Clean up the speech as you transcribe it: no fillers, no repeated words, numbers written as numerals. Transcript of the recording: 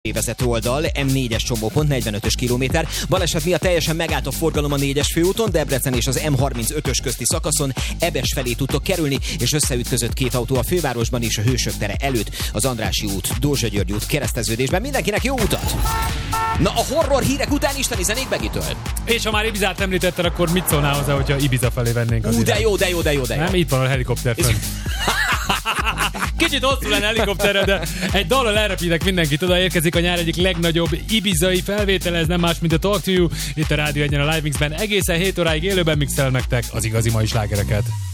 vezető oldal, M4-es csomópont, 45-ös kilométer. Baleset miatt teljesen megállt a forgalom a 4-es főúton, Debrecen és az M35-ös közti szakaszon. Ebes felé tudtok kerülni, és összeütközött két autó a fővárosban és a Hősök tere előtt, az Andrássy út, Dózsa György út kereszteződésben. Mindenkinek jó utat! Na, a horror hírek után isteni zenék Begitől. És ha már Ibizát említetted, akkor mit szólnál hozzá, hogyha Ibiza felé vennénk az de jó. Nem, itt van a helikopter fönn. Kicsit hosszú lenne helikopterre, de egy dallal elrepítek mindenkit. Oda érkezik a nyár egyik legnagyobb ibizai felvétele, ez nem más, mint a Talk to You. Itt a Rádió 1-en a Live Mixben egészen 7 óráig élőben mixel nektek az igazi mai slágereket.